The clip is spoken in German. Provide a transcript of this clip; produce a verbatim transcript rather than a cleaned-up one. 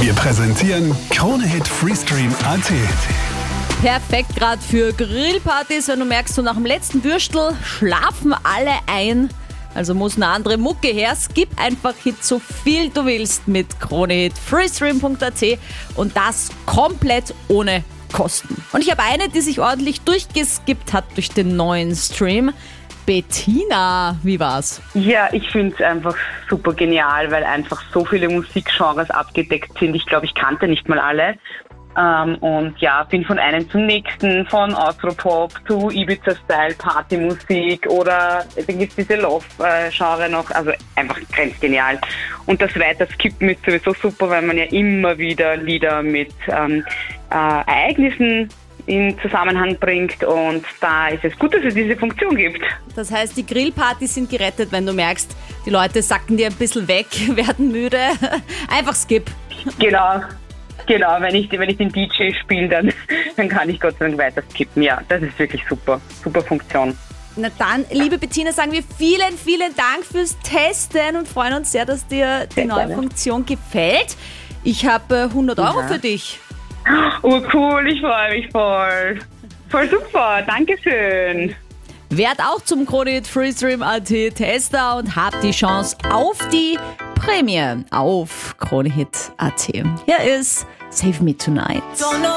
Wir präsentieren Krone-Hit Freestream Punkt a t. Perfekt gerade für Grillpartys, wenn du merkst, so nach dem letzten Würstel schlafen alle ein. Also muss eine andere Mucke her. Skip einfach Hit so viel du willst mit Krone-Hit Freestream Punkt a t und das komplett ohne Kosten. Und ich habe eine, die sich ordentlich durchgeskippt hat durch den neuen Stream. Bettina, wie war's? Ja, ich finde es einfach super genial, weil einfach so viele Musikgenres abgedeckt sind. Ich glaube, ich kannte nicht mal alle. Ähm, und ja, bin von einem zum nächsten, von Austropop zu Ibiza-Style, Partymusik oder dann gibt es diese Love-Genre noch, also einfach grenzgenial. Und das Weiterskippen ist sowieso super, weil man ja immer wieder Lieder mit ähm, äh, Ereignissen in Zusammenhang bringt und da ist es gut, dass es diese Funktion gibt. Das heißt, die Grillpartys sind gerettet, wenn du merkst, die Leute sacken dir ein bisschen weg, werden müde. Einfach Skip. Genau. Genau, wenn ich, wenn ich den D J spiele, dann, dann kann ich Gott sei Dank weiter skippen. Ja, das ist wirklich super. Super Funktion. Na dann, liebe Bettina, sagen wir vielen, vielen Dank fürs Testen und freuen uns sehr, dass dir die Sehr neue gerne. Funktion gefällt. Ich habe hundert Euro Ja. für dich. Oh cool, ich freue mich voll. Voll super, Dankeschön. Werd auch zum Krone-Hit Freestream Punkt a t Tester und hab die Chance auf die Prämie auf Krone-Hit Punkt a t. Hier ist Save Me Tonight.